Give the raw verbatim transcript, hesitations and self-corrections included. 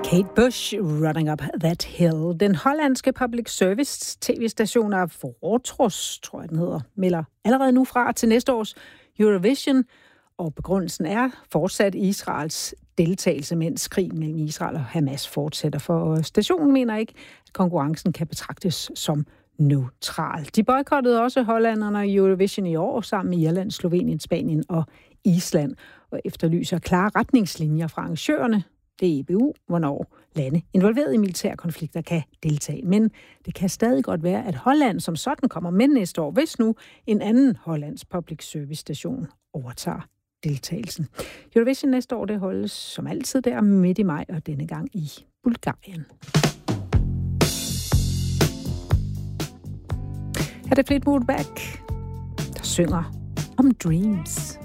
Kate Bush, Running Up That Hill. Den hollandske public service tv-station af Fortros, tror jeg den hedder, melder allerede nu fra til næste års Eurovision, og begrundelsen er fortsat Israels deltagelse, mens krigen mellem Israel og Hamas fortsætter. For stationen mener ikke, at konkurrencen kan betragtes som neutral. De boykottede også hollænderne i Eurovision i år sammen med Irland, Slovenien, Spanien og Island, og efterlyser klare retningslinjer fra arrangørerne. Det er E B U, hvornår lande involveret i militære konflikter kan deltage. Men det kan stadig godt være, at Holland som sådan kommer med næste år, hvis nu en anden hollands public service station overtager deltagelsen. Eurovision næste år, det holdes som altid der midt i maj, og denne gang i Bulgarien. Her er det Fleetwood Mac, der synger om dreams.